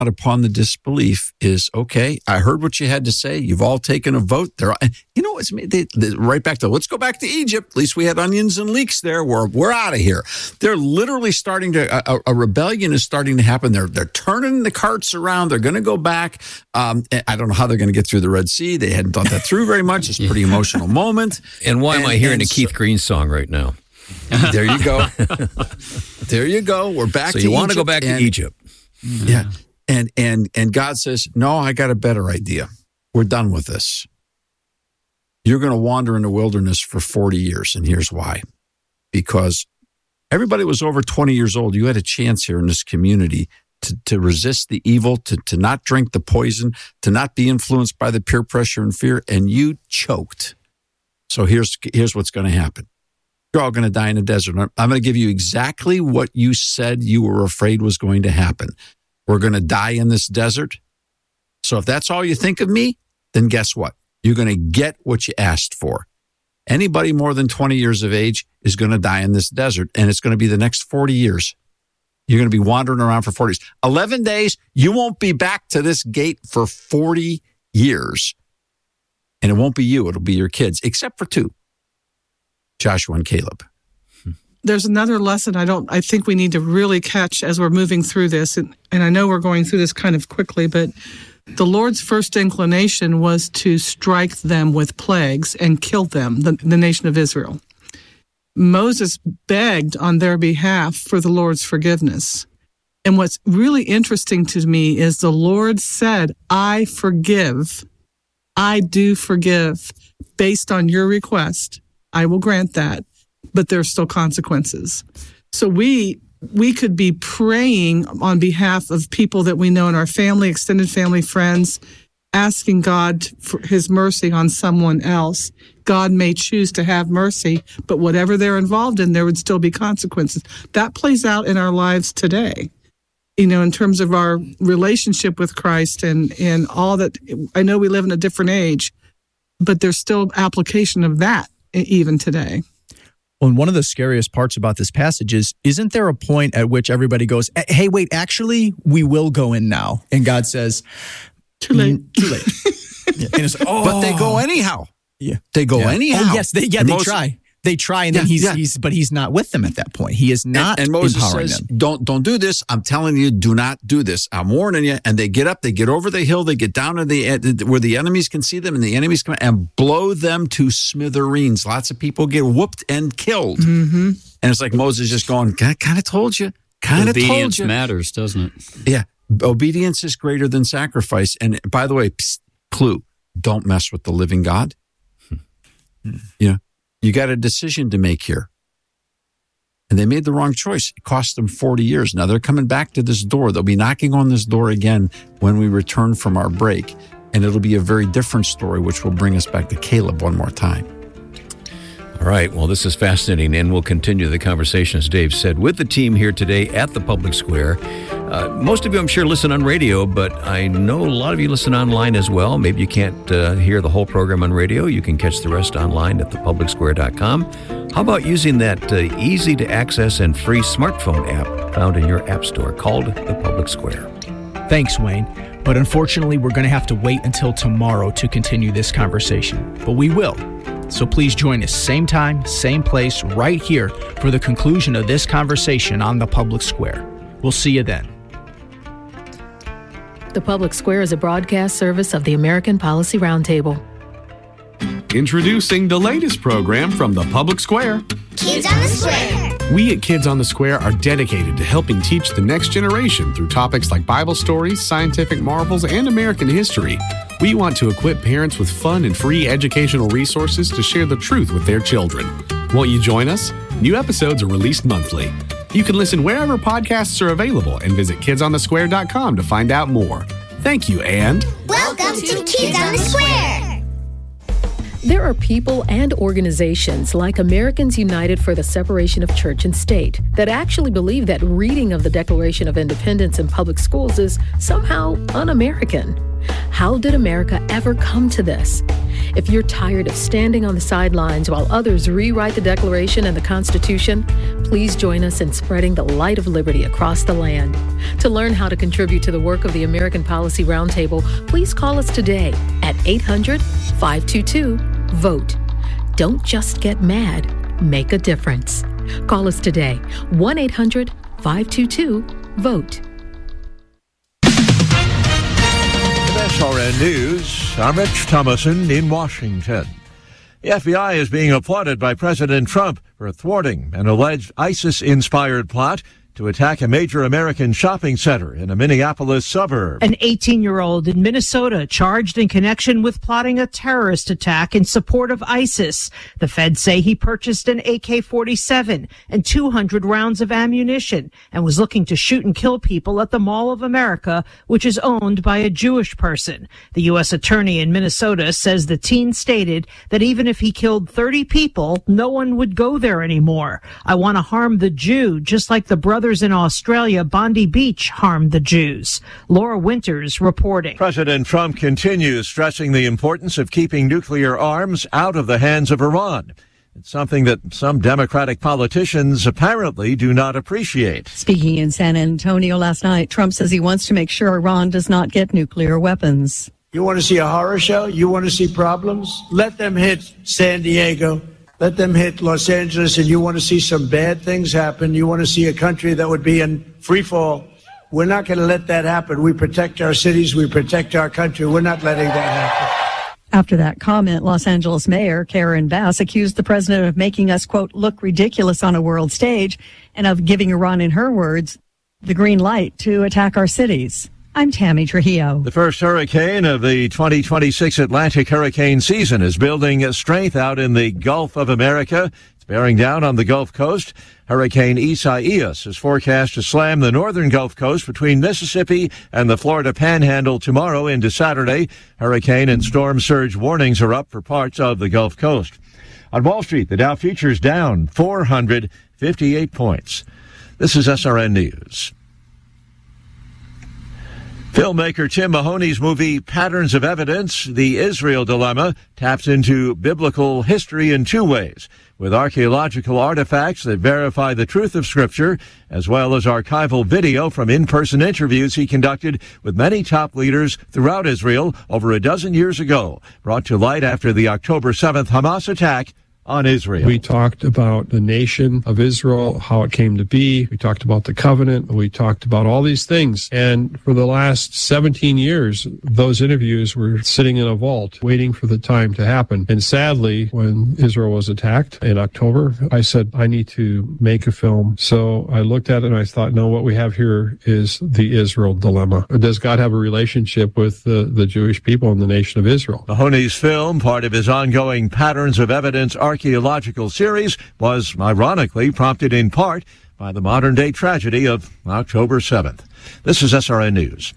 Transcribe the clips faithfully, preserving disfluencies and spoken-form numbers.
upon the disbelief is, okay, I heard what you had to say. You've all taken a vote. They're, you know, it's they, they, right back to, let's go back to Egypt. At least we had onions and leeks there. We're, we're out of here. They're literally starting to, a, a rebellion is starting to happen. They're, they're turning the carts around. They're going to go back. Um, I don't know how they're going to get through the Red Sea. They hadn't thought that through very much. It's a pretty emotional moment. And why and, am I hearing a so, Keith Green song right now? There you go. There you go. We're back so to you Egypt. want to go back and, to Egypt. Yeah. And and and God says, no, I got a better idea. We're done with this. You're going to wander in the wilderness for forty years. And here's why. Because everybody was over twenty years old. You had a chance here in this community to, to resist the evil, to, to not drink the poison, to not be influenced by the peer pressure and fear. And you choked. So here's here's what's going to happen. You're all going to die in the desert. I'm going to give you exactly what you said you were afraid was going to happen. We're going to die in this desert. So if that's all you think of me, then guess what? You're going to get what you asked for. Anybody more than twenty years of age is going to die in this desert, and it's going to be the next forty years. You're going to be wandering around for forty years. eleven days, you won't be back to this gate for forty years. And it won't be you, it'll be your kids, except for two, Joshua and Caleb. There's another lesson I don't. I think we need to really catch as we're moving through this, and, and I know we're going through this kind of quickly, but the Lord's first inclination was to strike them with plagues and kill them, the, the nation of Israel. Moses begged on their behalf for the Lord's forgiveness. And what's really interesting to me is the Lord said, I forgive. I do forgive. Based on your request, I will grant that. But there's still consequences. So we we could be praying on behalf of people that we know in our family, extended family, friends, asking God for his mercy on someone else. God may choose to have mercy, but whatever they're involved in, there would still be consequences. That plays out in our lives today, you know, in terms of our relationship with Christ and, and all that. I know we live in a different age, but there's still application of that even today. Well, and one of the scariest parts about this passage is, isn't there a point at which everybody goes, hey, wait, actually, we will go in now? And God says, too late. Mm, too late. Yeah. And it's, oh. But they go anyhow. Yeah. They go yeah. anyhow. Oh, yes, they, yeah, and they Moses, try. They try, and then yeah, he's, yeah. he's, but he's not with them at that point. He is not and, and Moses empowering says, them. Don't, don't do this. I'm telling you, do not do this. I'm warning you. And they get up, they get over the hill, they get down to the where the enemies can see them, and the enemies come and blow them to smithereens. Lots of people get whooped and killed. Mm-hmm. And it's like Moses just going, I kind of told you. Kind of told you. Obedience matters, doesn't it? Yeah. Obedience is greater than sacrifice. And by the way, psst, clue, don't mess with the living God. Hmm. You know, you got a decision to make here. And they made the wrong choice. It cost them forty years. Now they're coming back to this door. They'll be knocking on this door again when we return from our break. And it'll be a very different story, which will bring us back to Caleb one more time. All right. Well, this is fascinating, and we'll continue the conversation, as Dave said, with the team here today at the Public Square. Uh, most of you, I'm sure, listen on radio, but I know a lot of you listen online as well. Maybe you can't uh, hear the whole program on radio. You can catch the rest online at the public square dot com. How about using that uh, easy-to-access and free smartphone app found in your app store called the Public Square? Thanks, Wayne. But unfortunately, we're going to have to wait until tomorrow to continue this conversation. But we will. So please join us same time, same place, right here for the conclusion of this conversation on the Public Square. We'll see you then. The Public Square is a broadcast service of the American Policy Roundtable. Introducing the latest program from the Public Square. Kids on the Square. We at Kids on the Square are dedicated to helping teach the next generation through topics like Bible stories, scientific marvels, and American history. We want to equip parents with fun and free educational resources to share the truth with their children. Won't you join us? New episodes are released monthly. You can listen wherever podcasts are available and visit kids on the square dot com to find out more. Thank you, and welcome to Kids on the Square. There are people and organizations like Americans United for the Separation of Church and State that actually believe that reading of the Declaration of Independence in public schools is somehow un-American. How did America ever come to this? If you're tired of standing on the sidelines while others rewrite the Declaration and the Constitution, please join us in spreading the light of liberty across the land. To learn how to contribute to the work of the American Policy Roundtable, please call us today at eight hundred, five two two, VOTE. Don't just get mad, make a difference. Call us today, one eight hundred, five two two, VOTE. S R N News, I'm Rich Thomason in Washington. The F B I is being applauded by President Trump for thwarting an alleged ISIS-inspired plot to attack a major American shopping center in a Minneapolis suburb. An eighteen-year-old in Minnesota charged in connection with plotting a terrorist attack in support of ISIS. The feds say he purchased an A K forty-seven and two hundred rounds of ammunition and was looking to shoot and kill people at the Mall of America, which is owned by a Jewish person. The U S attorney in Minnesota says the teen stated that even if he killed thirty people, no one would go there anymore. I want to harm the Jew, just like the brother in Australia, Bondi Beach, harmed the Jews. Laura Winters reporting. President Trump continues stressing the importance of keeping nuclear arms out of the hands of Iran. It's something that some Democratic politicians apparently do not appreciate. Speaking in San Antonio last night, Trump says he wants to make sure Iran does not get nuclear weapons. You want to see a horror show? You want to see problems? Let them hit San Diego. Let them hit Los Angeles, and you want to see some bad things happen. You want to see a country that would be in free fall. We're not going to let that happen. We protect our cities. We protect our country. We're not letting that happen. After that comment, Los Angeles Mayor Karen Bass accused the president of making us, quote, look ridiculous on a world stage and of giving Iran, in her words, the green light to attack our cities. I'm Tammy Trujillo. The first hurricane of the twenty twenty-six Atlantic hurricane season is building strength out in the Gulf of America. It's bearing down on the Gulf Coast. Hurricane Isaias is forecast to slam the northern Gulf Coast between Mississippi and the Florida Panhandle tomorrow into Saturday. Hurricane and storm surge warnings are up for parts of the Gulf Coast. On Wall Street, the Dow futures down four hundred fifty-eight points. This is S R N News. Filmmaker Tim Mahoney's movie Patterns of Evidence, The Israel Dilemma, taps into biblical history in two ways, with archaeological artifacts that verify the truth of Scripture, as well as archival video from in-person interviews he conducted with many top leaders throughout Israel over a dozen years ago, brought to light after the October seventh Hamas attack on Israel. We talked about the nation of Israel, how it came to be. We talked about the covenant. We talked about all these things. And for the last seventeen years, those interviews were sitting in a vault waiting for the time to happen. And sadly, when Israel was attacked in October, I said, I need to make a film. So I looked at it and I thought, no, what we have here is the Israel dilemma. Does God have a relationship with the, the Jewish people and the nation of Israel? Mahoney's film, part of his ongoing Patterns of Evidence archaeological series, was ironically prompted in part by the modern-day tragedy of October seventh. This is S R N News.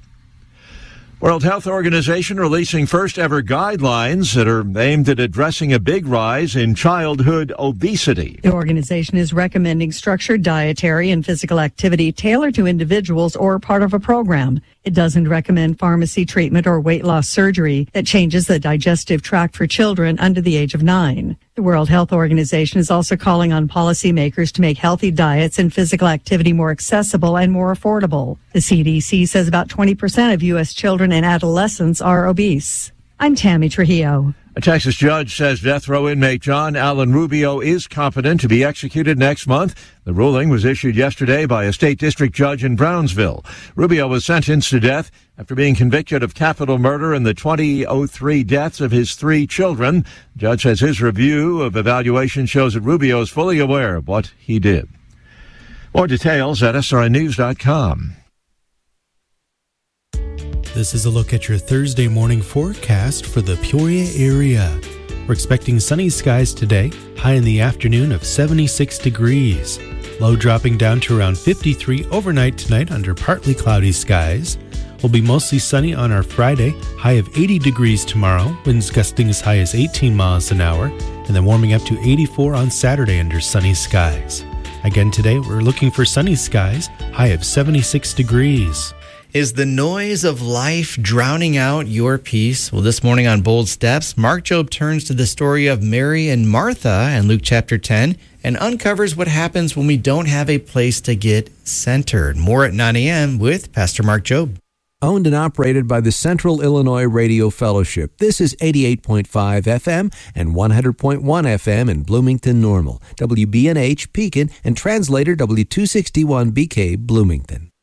World Health Organization releasing first-ever guidelines that are aimed at addressing a big rise in childhood obesity. The organization is recommending structured dietary and physical activity tailored to individuals or part of a program. It doesn't recommend pharmacy treatment or weight loss surgery that changes the digestive tract for children under the age of nine. The World Health Organization is also calling on policymakers to make healthy diets and physical activity more accessible and more affordable. The C D C says about twenty percent of U S children and adolescents are obese. I'm Tammy Trujillo. A Texas judge says death row inmate John Allen Rubio is competent to be executed next month. The ruling was issued yesterday by a state district judge in Brownsville. Rubio was sentenced to death after being convicted of capital murder in the twenty oh three deaths of his three children. The judge says his review of evaluation shows that Rubio is fully aware of what he did. More details at S R N news dot com. This is a look at your Thursday morning forecast for the Peoria area. We're expecting sunny skies today, high in the afternoon of seventy-six degrees. Low dropping down to around fifty-three overnight tonight under partly cloudy skies. Will be mostly sunny on our Friday, high of eighty degrees tomorrow, winds gusting as high as eighteen miles an hour, and then warming up to eighty-four on Saturday under sunny skies. Again today, we're looking for sunny skies, high of seventy-six degrees. Is the noise of life drowning out your peace? Well, this morning on Bold Steps, Mark Jobe turns to the story of Mary and Martha in Luke chapter ten and uncovers what happens when we don't have a place to get centered. More at nine a.m. with Pastor Mark Jobe. Owned and operated by the Central Illinois Radio Fellowship. This is eighty-eight point five F M and one hundred point one F M in Bloomington Normal, W B N H Pekin, and translator W two sixty-one B K Bloomington.